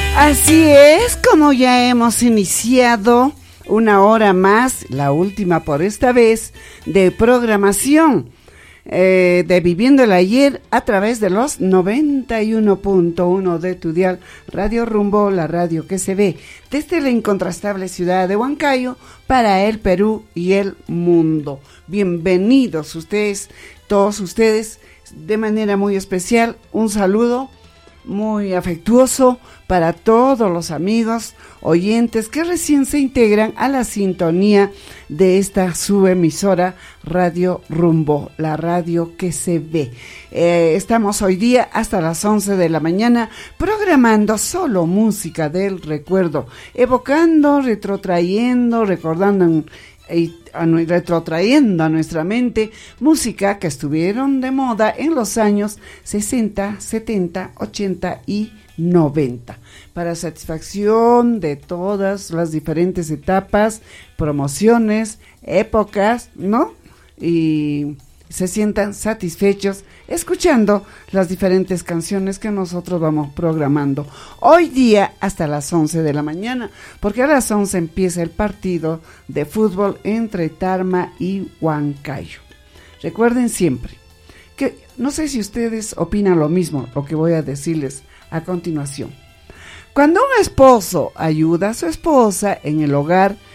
Así es, como ya hemos iniciado una hora más, la última por esta vez, de programación de Viviendo el Ayer a través de los 91.1 de tu dial Radio Rumbo, la radio que se ve desde la incontrastable ciudad de Huancayo para el Perú y el mundo. Bienvenidos ustedes, todos ustedes, de manera muy especial, un saludo muy afectuoso para todos los amigos oyentes que recién se integran a la sintonía de esta subemisora Radio Rumbo, la radio que se ve. Estamos hoy día hasta las 11 de la mañana programando solo música del recuerdo, evocando, retrotrayendo, recordando y retrotrayendo a nuestra mente música que estuvieron de moda en los años 60, 70, 80 y 90, para satisfacción de todas las diferentes etapas, promociones, épocas, ¿no? Y se sientan satisfechos escuchando las diferentes canciones que nosotros vamos programando hoy día hasta las 11 de la mañana, porque a las 11 empieza el partido de fútbol entre Tarma y Huancayo. Recuerden siempre que, no sé si ustedes opinan lo mismo, lo que voy a decirles a continuación. Cuando un esposo ayuda a su esposa en el hogar,